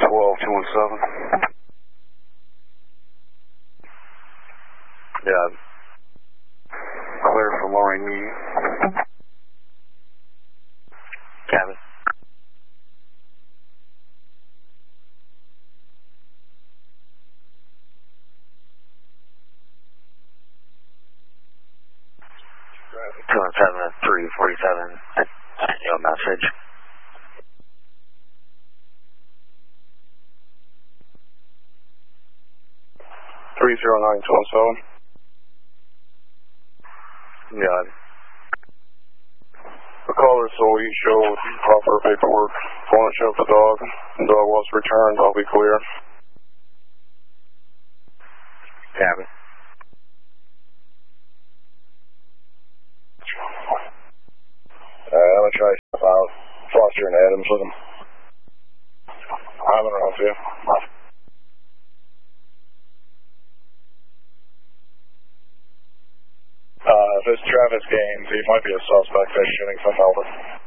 12217. Yeah. Clear for Lorraine Mead. Cabin. Traffic 217 at 347. Your message. Three zero nine two one seven. Yeah. The caller so he showed proper paperwork, ownership of the dog. The dog was returned. I'll be clear. Cabin. I'm gonna try stuff out. Foster and Adams with him. I'm gonna help you. If it's Travis Gaines, he might be a suspect for shooting some over.